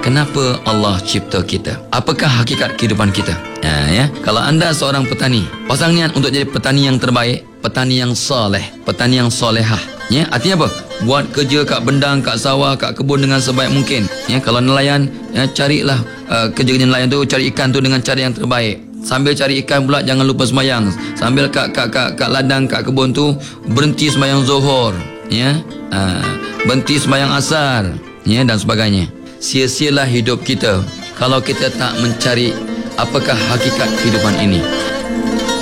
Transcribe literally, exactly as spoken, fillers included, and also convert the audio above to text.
kenapa Allah cipta kita? Apakah hakikat kehidupan kita? Ha, ya, kalau anda seorang petani, pasang niat untuk jadi petani yang terbaik, petani yang soleh, petani yang solehah. Ya, artinya apa? Buat kerja kat bendang, kat sawah, kat kebun dengan sebaik mungkin. Ya, kalau nelayan, ya, carilah uh, kerja-kerja nelayan tu, cari ikan tu dengan cara yang terbaik. Sambil cari ikan pula jangan lupa sembahyang. Sambil kat kat kat, kat ladang, kat kebun tu berhenti sembahyang zuhur, ya. Uh, berhenti sembahyang asar, ya, dan sebagainya. Sia-sialah hidup kita kalau kita tak mencari apakah hakikat kehidupan ini.